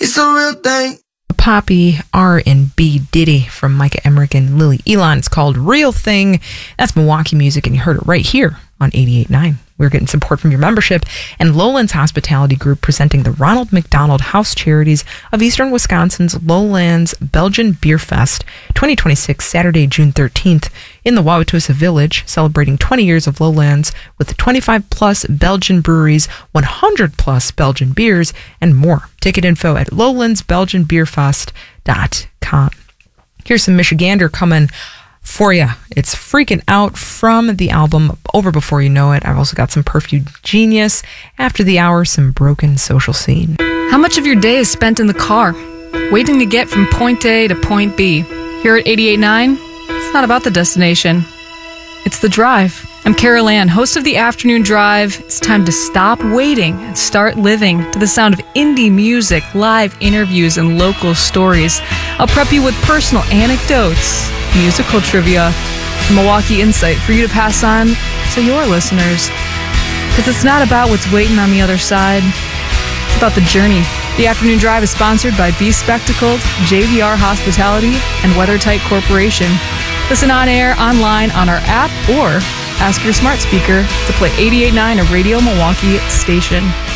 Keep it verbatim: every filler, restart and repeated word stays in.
It's a real thing. Poppy, R and B Diddy from Micah Emmerich and Lily Elon. It's called Real Thing. That's Milwaukee music, and you heard it right here on eighty-eight point nine. We're getting support from your membership and Lowlands Hospitality Group, presenting the Ronald McDonald House Charities of Eastern Wisconsin's Lowlands Belgian Beer Fest twenty twenty-six, Saturday, June thirteenth in the Wauwatosa Village, celebrating twenty years of Lowlands with twenty-five plus Belgian breweries, one hundred plus Belgian beers, and more. Ticket info at lowlands belgian beer fest dot com. Here's some Michigander coming for you. It's Freaking Out from the album Over Before You Know It. I've also got some Perfume Genius. After the hour, some Broken Social Scene. How much of your day is spent in the car, waiting to get from point A to point B? Here at eighty-eight point nine, it's not about the destination. It's the drive. I'm Carol Ann, host of the Afternoon Drive. It's time to stop waiting and start living to the sound of indie music, live interviews, and local stories. I'll prep you with personal anecdotes, musical trivia, and Milwaukee insight for you to pass on to your listeners. Because it's not about what's waiting on the other side. It's about the journey. The Afternoon Drive is sponsored by Be Spectacled, J V R Hospitality, and WeatherTight Corporation. Listen on air, online, on our app, or ask your smart speaker to play eighty-eight point nine, a Radio Milwaukee station.